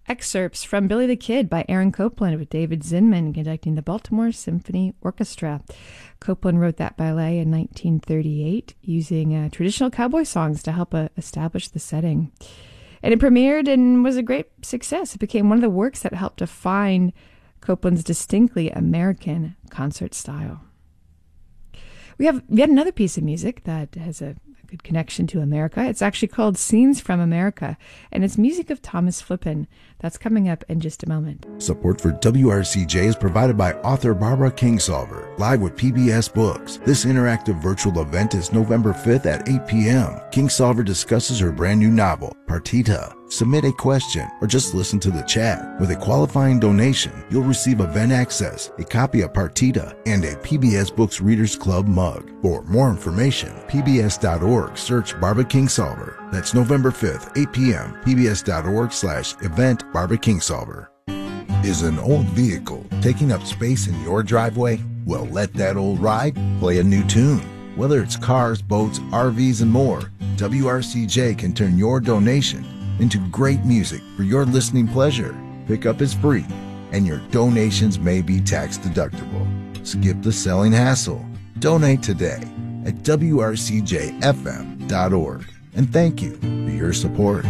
excerpts from Billy the Kid by Aaron Copland with David Zinman conducting the Baltimore Symphony Orchestra. Copland wrote that ballet in 1938 using traditional cowboy songs to help establish the setting. And it premiered and was a great success. It became one of the works that helped define Copland's distinctly American concert style. We have yet another piece of music that has a good connection to America. It's actually called Scenes from America, and it's music of Thomas Flippen. That's coming up in just a moment. Support for WRCJ is provided by author Barbara Kingsolver, live with PBS Books. This interactive virtual event is November 5th at 8 p.m. Kingsolver discusses her brand new novel, Partita. Submit a question or just listen to the chat. With a qualifying donation, you'll receive event access, a copy of Partita, and a PBS Books Readers Club mug. For more information, pbs.org, search Barbara Kingsolver. That's November 5th, 8 p.m., pbs.org/event Barbara Kingsolver. Is an old vehicle taking up space in your driveway? Well, let that old ride play a new tune. Whether it's cars, boats, RVs, and more, WRCJ can turn your donation into great music for your listening pleasure. Pickup is free, and your donations may be tax deductible. Skip the selling hassle. Donate today at WRCJFM.org. And thank you for your support.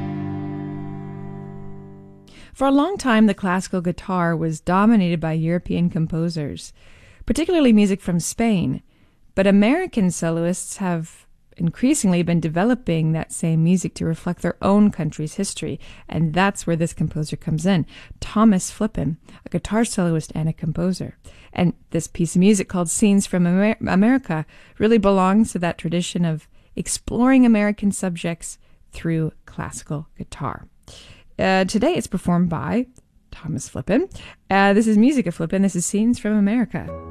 For a long time, the classical guitar was dominated by European composers, particularly music from Spain. But American soloists have increasingly been developing that same music to reflect their own country's history, and that's where this composer comes in. Thomas Flippen, a guitar soloist and a composer. And this piece of music called Scenes from America really belongs to that tradition of exploring American subjects through classical guitar. Today it's performed by Thomas Flippen. This is music of Flippen. This is Scenes from America.